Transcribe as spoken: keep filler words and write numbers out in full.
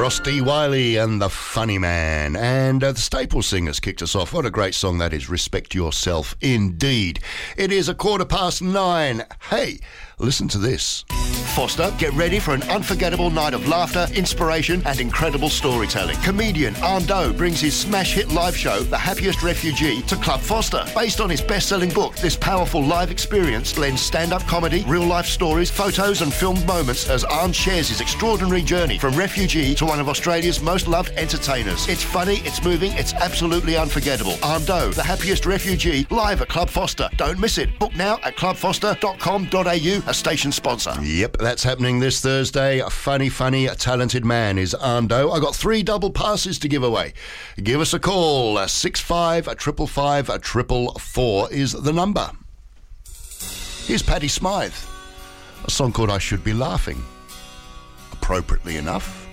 Frosty Wiley and the Funny Man. And uh, the Staple Singers kicked us off. What a great song that is. Respect Yourself, indeed. It is a quarter past nine. Hey, listen to this. Foster, get ready for an unforgettable night of laughter, inspiration and incredible storytelling. Comedian Arndo brings his smash hit live show, The Happiest Refugee, to Club Foster. Based on his best-selling book, this powerful live experience blends stand-up comedy, real-life stories, photos and filmed moments as Arnd shares his extraordinary journey from refugee to one of Australia's most loved entertainers. It's funny, it's moving, it's absolutely unforgettable. Arndo, The Happiest Refugee, live at Club Foster. Don't miss it. Book now at club foster dot com dot a u, a station sponsor. Yep, that's happening this Thursday. A funny, funny, talented man is Arndo. I got three double passes to give away. Give us a call. Six five triple five triple four is the number. Here's Patti Smyth. A song called I Should Be Laughing. Appropriately enough.